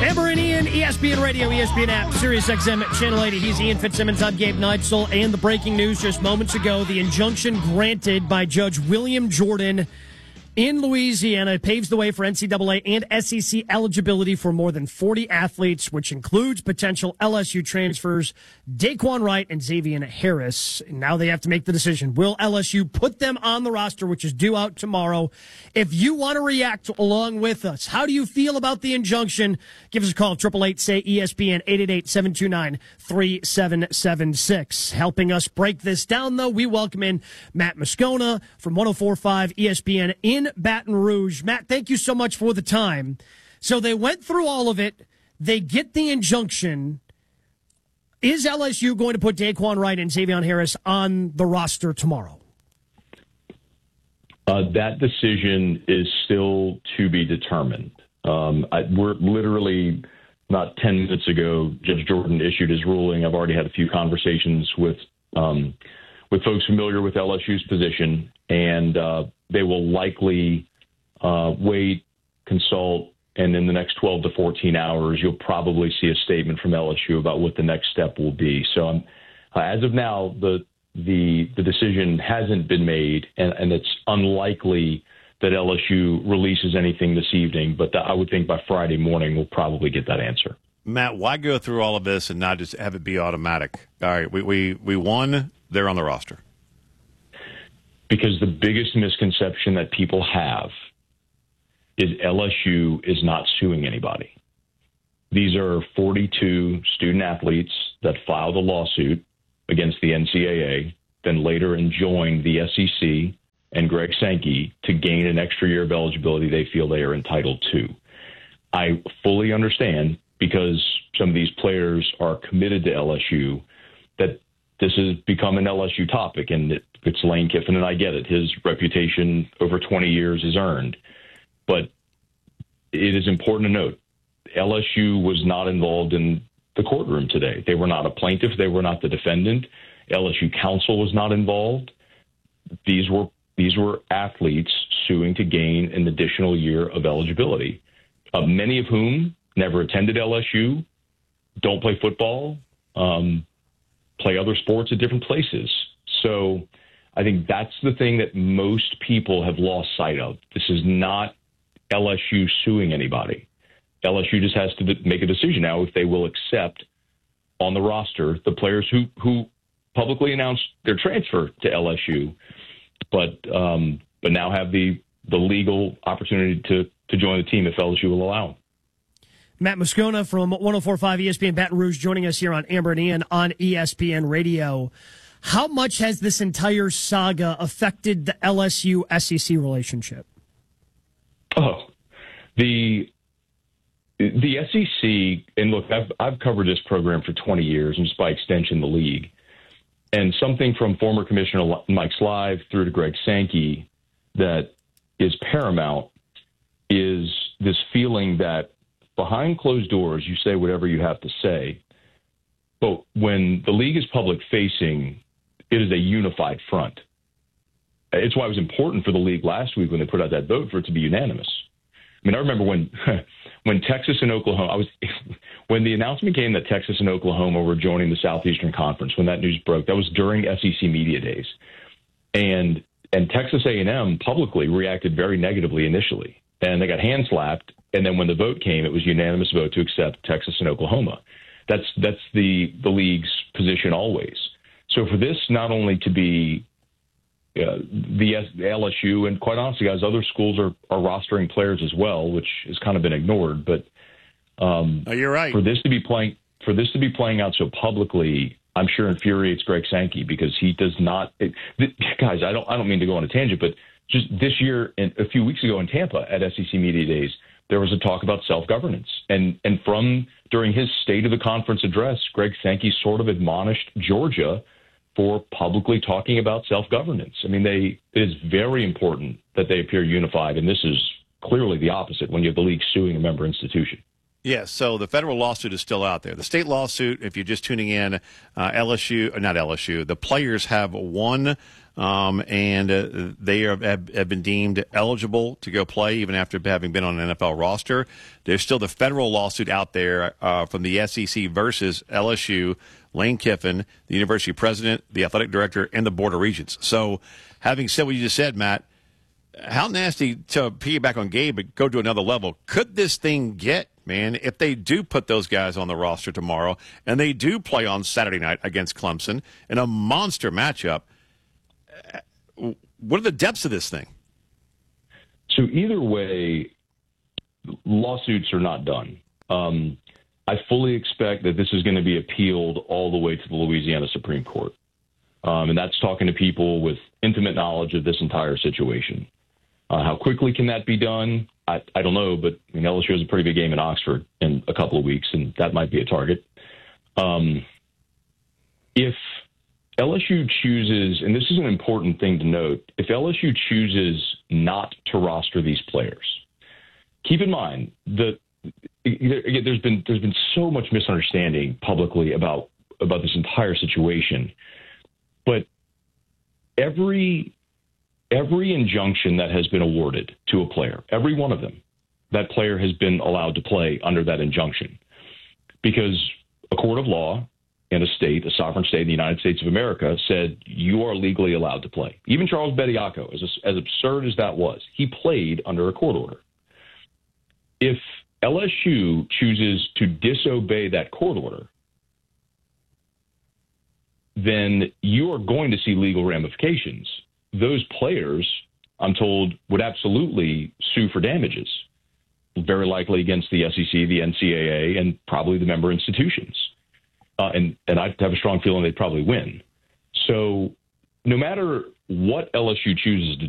Amber and Ian, ESPN Radio, ESPN app, Sirius XM, Channel 80. He's Ian Fitzsimmons. I'm Gabe Neitzel. And the breaking news just moments ago, the injunction granted by Judge William Jordan in Louisiana paves the way for NCAA and SEC eligibility for more than 40 athletes, which includes potential LSU transfers, Daquan Wright and Xavier Harris. And now they have to make the decision. Will LSU put them on the roster, which is due out tomorrow? If you want to react along with us, how do you feel about the injunction? Give us a call, 888-SAY-ESPN, 888-729-3776. Helping us break this down, though, we welcome in Matt Moscona from 104.5 ESPN in Baton Rouge. Matt, thank you so much for the time. So they went through all of it. They get the injunction. Is LSU going to put Daquan Wright and Xavier Harris on the roster tomorrow? That decision is still to be determined. We're literally not 10 minutes ago, Judge Jordan issued his ruling. I've already had a few conversations with folks familiar with LSU's position, and they will likely wait, consult, and in the next 12 to 14 hours, you'll probably see a statement from LSU about what the next step will be. So as of now, the decision hasn't been made, and it's unlikely that LSU releases anything this evening, but I would think by Friday morning we'll probably get that answer. Matt, why go through all of this and not just have it be automatic? All right, we won, they're on the roster. Because the biggest misconception that people have is LSU is not suing anybody. These are 42 student athletes that filed a lawsuit against the NCAA, then later enjoined the SEC and Greg Sankey to gain an extra year of eligibility they feel they are entitled to. I fully understand, because some of these players are committed to LSU, that this has become an LSU topic, and it's Lane Kiffin, and I get it. His reputation over 20 years is earned. But it is important to note, LSU was not involved in the courtroom today. They were not a plaintiff. They were not the defendant. LSU counsel was not involved. These were athletes suing to gain an additional year of eligibility, many of whom never attended LSU, don't play football, play other sports at different places. So I think that's the thing that most people have lost sight of. This is not LSU suing anybody. LSU just has to make a decision now if they will accept on the roster the players who publicly announced their transfer to LSU, but now have the legal opportunity to join the team if LSU will allow them. Matt Moscona from 104.5 ESPN Baton Rouge joining us here on Amber and Ian on ESPN Radio. How much has this entire saga affected the LSU-SEC relationship? Oh, the SEC, and look, I've covered this program for 20 years, and just by extension the league. And something from former Commissioner Mike Slive through to Greg Sankey that is paramount is this feeling that behind closed doors, you say whatever you have to say. But when the league is public facing, it is a unified front. It's why it was important for the league last week when they put out that vote for it to be unanimous. I mean, I remember when Texas and Oklahoma, when the announcement came that Texas and Oklahoma were joining the Southeastern Conference, when that news broke, that was during SEC Media Days. And Texas A&M publicly reacted very negatively initially, and they got hand slapped. And then when the vote came, it was unanimous vote to accept Texas and Oklahoma. That's the league's position always. So for this not only to be the LSU, and quite honestly, guys, other schools are rostering players as well, which has kind of been ignored. But you're right. For this to be playing out so publicly, I'm sure infuriates Greg Sankey, because he does not. Guys, I don't mean to go on a tangent, but just this year and a few weeks ago in Tampa at SEC Media Days, there was a talk about self-governance. And from during his State of the Conference address, Greg Sankey sort of admonished Georgia for publicly talking about self-governance. I mean, it is very important that they appear unified, and this is clearly the opposite when you have the league suing a member institution. Yes, so the federal lawsuit is still out there. The state lawsuit, if you're just tuning in, the players have won, and they have been deemed eligible to go play even after having been on an NFL roster. There's still the federal lawsuit out there from the SEC versus LSU, Lane Kiffin, the university president, the athletic director, and the Board of Regents. So having said what you just said, Matt, how nasty, to piggyback on Gabe, but go to another level, could this thing get, man, if they do put those guys on the roster tomorrow and they do play on Saturday night against Clemson in a monster matchup? What are the depths of this thing? So either way, lawsuits are not done. I fully expect that this is going to be appealed all the way to the Louisiana Supreme Court. And that's talking to people with intimate knowledge of this entire situation. How quickly can that be done? I don't know, but LSU has a pretty big game in Oxford in a couple of weeks, and that might be a target. If LSU chooses, and this is an important thing to note, if LSU chooses not to roster these players, keep in mind that there's been so much misunderstanding publicly about this entire situation, but every injunction that has been awarded to a player, every one of them, that player has been allowed to play under that injunction because a court of law in a state, a sovereign state in the United States of America, said you are legally allowed to play. Even Charles Bediako, as absurd as that was, he played under a court order. If LSU chooses to disobey that court order, then you are going to see legal ramifications. Those players, I'm told, would absolutely sue for damages, very likely against the SEC, the NCAA, and probably the member institutions. And I have a strong feeling they'd probably win. So no matter what LSU chooses to